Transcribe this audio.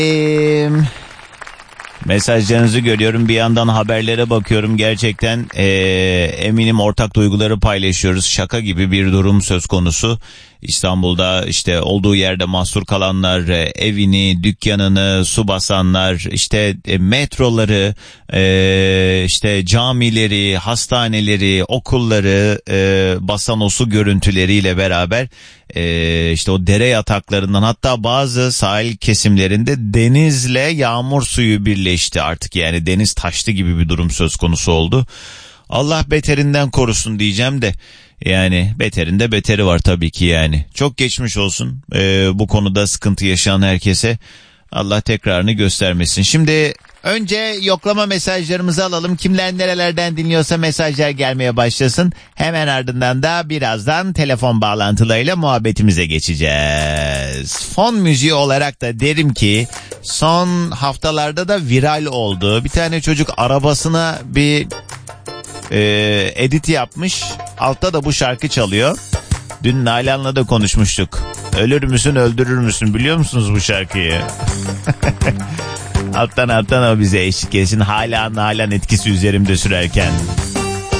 Mesajlarınızı görüyorum, bir yandan haberlere bakıyorum. Gerçekten eminim ortak duyguları paylaşıyoruz. Şaka gibi bir durum söz konusu. İstanbul'da işte olduğu yerde mahsur kalanlar, evini, dükkanını su basanlar, işte metroları, işte camileri, hastaneleri, okulları basan o su görüntüleriyle beraber işte o dere yataklarından, hatta bazı sahil kesimlerinde denizle yağmur suyu birleşti artık, yani deniz taştı gibi bir durum söz konusu oldu. Allah beterinden korusun diyeceğim de, yani beterinde beteri var tabii ki yani. Çok geçmiş olsun bu konuda sıkıntı yaşayan herkese. Allah tekrarını göstermesin. Şimdi önce yoklama mesajlarımızı alalım. Kimler nerelerden dinliyorsa mesajlar gelmeye başlasın. Hemen ardından da birazdan telefon bağlantılarıyla muhabbetimize geçeceğiz. Fon müziği olarak da derim ki son haftalarda da viral oldu. Bir tane çocuk arabasına bir edit yapmış. Altta da bu şarkı çalıyor. Dün Nalan'la da konuşmuştuk. Ölür müsün öldürür müsün, biliyor musunuz bu şarkıyı? alttan o bize eşlik etsin. Hala Nalan etkisi üzerimde sürerken.